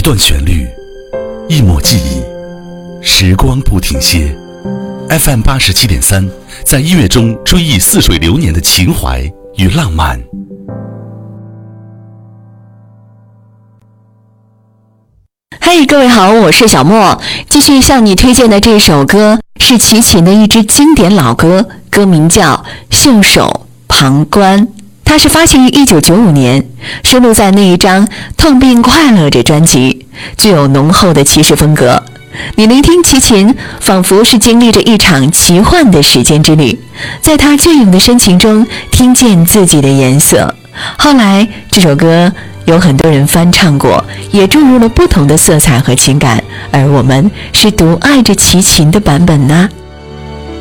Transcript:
段旋律，一抹记忆，时光不停歇。FM 87.3，在音乐中追忆似水流年的情怀与浪漫。 嘿，各位好，我是小莫，继续向你推荐的这首歌是齐秦的一支经典老歌，歌名叫《袖手旁观》，它是发行于1995年，收录在那一张《痛并快乐着》专辑，具有浓厚的骑士风格。你聆听齐秦，仿佛是经历着一场奇幻的时间之旅，在他隽永的深情中听见自己的颜色。后来这首歌有很多人翻唱过，也注入了不同的色彩和情感，而我们是独爱着齐秦的版本呢。